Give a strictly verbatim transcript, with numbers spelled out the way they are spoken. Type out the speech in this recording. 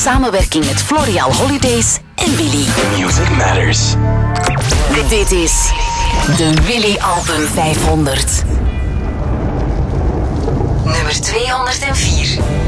samenwerking met Floreal Holidays en Willy. Music Matters. Dit is de Willy Album vijfhonderd. Nummer tweehonderdvier.